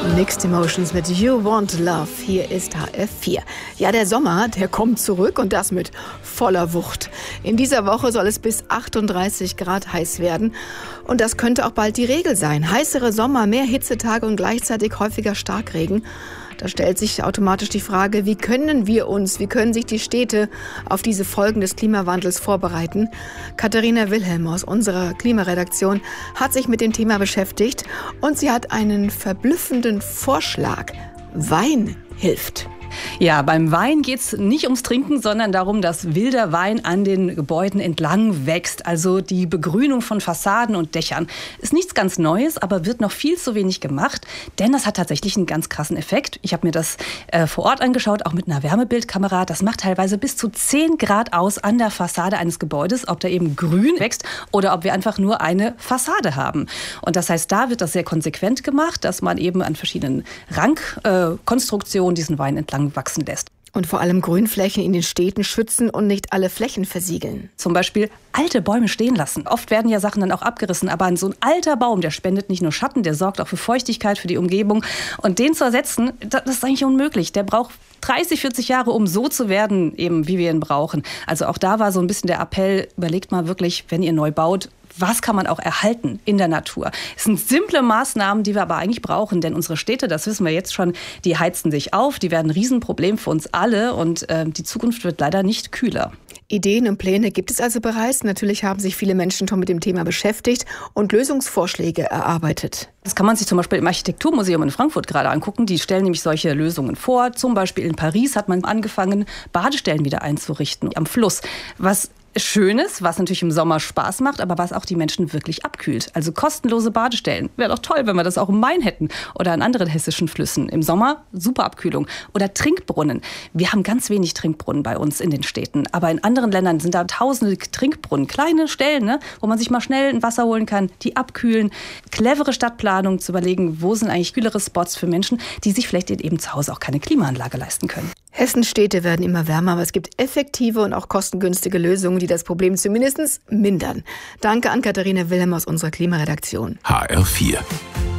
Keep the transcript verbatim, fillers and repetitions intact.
Mixed Emotions mit You Want Love. Hier ist H F vier. Ja, der Sommer, der kommt zurück und das mit voller Wucht. In dieser Woche soll es bis achtunddreißig Grad heiß werden. Und das könnte auch bald die Regel sein. Heißere Sommer, mehr Hitzetage und gleichzeitig häufiger Starkregen. Da stellt sich automatisch die Frage, wie können wir uns, wie können sich die Städte auf diese Folgen des Klimawandels vorbereiten? Katharina Wilhelm aus unserer Klimaredaktion hat sich mit dem Thema beschäftigt und sie hat einen verblüffenden Vorschlag. Wein hilft. Ja, beim Wein geht es nicht ums Trinken, sondern darum, dass wilder Wein an den Gebäuden entlang wächst. Also die Begrünung von Fassaden und Dächern ist nichts ganz Neues, aber wird noch viel zu wenig gemacht. Denn das hat tatsächlich einen ganz krassen Effekt. Ich habe mir das äh, vor Ort angeschaut, auch mit einer Wärmebildkamera. Das macht teilweise bis zu zehn Grad aus an der Fassade eines Gebäudes, ob da eben grün wächst oder ob wir einfach nur eine Fassade haben. Und das heißt, da wird das sehr konsequent gemacht, dass man eben an verschiedenen Rankkonstruktionen äh, diesen Wein entlang wachsen lässt. Und vor allem Grünflächen in den Städten schützen und nicht alle Flächen versiegeln. Zum Beispiel alte Bäume stehen lassen. Oft werden ja Sachen dann auch abgerissen, aber so ein alter Baum, der spendet nicht nur Schatten, der sorgt auch für Feuchtigkeit, für die Umgebung. Und den zu ersetzen, das ist eigentlich unmöglich. Der braucht dreißig, vierzig Jahre, um so zu werden, eben wie wir ihn brauchen. Also auch da war so ein bisschen der Appell, überlegt mal wirklich, wenn ihr neu baut, was kann man auch erhalten in der Natur? Es sind simple Maßnahmen, die wir aber eigentlich brauchen, denn unsere Städte, das wissen wir jetzt schon, die heizen sich auf, die werden ein Riesenproblem für uns alle und äh, die Zukunft wird leider nicht kühler. Ideen und Pläne gibt es also bereits. Natürlich haben sich viele Menschen schon mit dem Thema beschäftigt und Lösungsvorschläge erarbeitet. Das kann man sich zum Beispiel im Architekturmuseum in Frankfurt gerade angucken. Die stellen nämlich solche Lösungen vor. Zum Beispiel in Paris hat man angefangen, Badestellen wieder einzurichten am Fluss. Was Schönes, was natürlich im Sommer Spaß macht, aber was auch die Menschen wirklich abkühlt. Also kostenlose Badestellen. Wäre doch toll, wenn wir das auch im Main hätten oder an anderen hessischen Flüssen. Im Sommer super Abkühlung. Oder Trinkbrunnen. Wir haben ganz wenig Trinkbrunnen bei uns in den Städten. Aber in anderen Ländern sind da tausende Trinkbrunnen. Kleine Stellen, ne, wo man sich mal schnell ein Wasser holen kann, die abkühlen. Clevere Stadtplanung zu überlegen, wo sind eigentlich kühlere Spots für Menschen, die sich vielleicht eben zu Hause auch keine Klimaanlage leisten können. Hessens Städte werden immer wärmer, aber es gibt effektive und auch kostengünstige Lösungen, die das Problem zumindest mindern. Danke an Katharina Wilhelm aus unserer Klimaredaktion. H R vier.